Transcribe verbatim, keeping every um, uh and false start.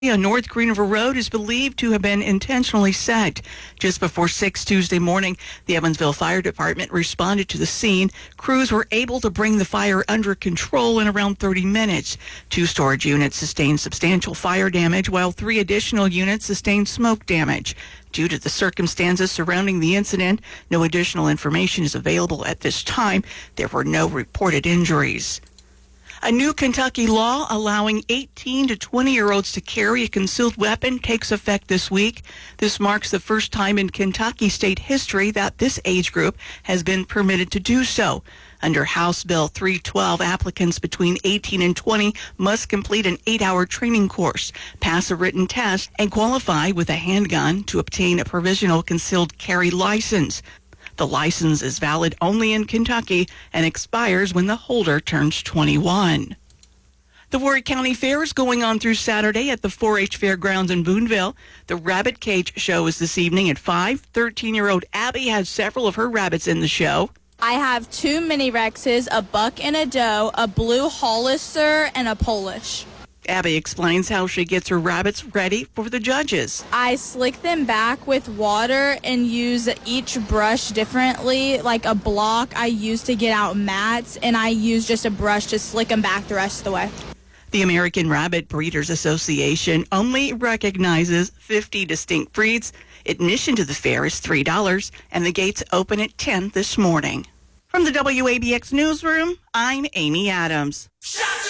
On North Green River Road is believed to have been intentionally set. Just before six Tuesday morning, the Evansville Fire Department responded to the scene. Crews were able to bring the fire under control in around thirty minutes. Two storage units sustained substantial fire damage, while three additional units sustained smoke damage. Due to the circumstances surrounding the incident, no additional information is available at this time. There were no reported injuries. A new Kentucky law allowing eighteen to twenty-year-olds to carry a concealed weapon takes effect this week. This marks the first time in Kentucky state history that this age group has been permitted to do so. Under House Bill three twelve, applicants between eighteen and twenty must complete an eight-hour training course, pass a written test, and qualify with a handgun to obtain a provisional concealed carry license. The license is valid only in Kentucky and expires when the holder turns twenty-one. The Warwick County Fair is going on through Saturday at the four H Fairgrounds in Boonville. The Rabbit Cage show is this evening at five. thirteen-year-old Abby has several of her rabbits in the show. I have two mini Rexes, a buck and a doe, a blue Hollister, and a Polish. Abby explains how she gets her rabbits ready for the judges. I slick them back with water and use each brush differently. Like a block I use to get out mats, and I use just a brush to slick them back the rest of the way. The American Rabbit Breeders Association only recognizes fifty distinct breeds. Admission to the fair is three dollars, and the gates open at ten this morning. From the W A B X Newsroom, I'm Amy Adams.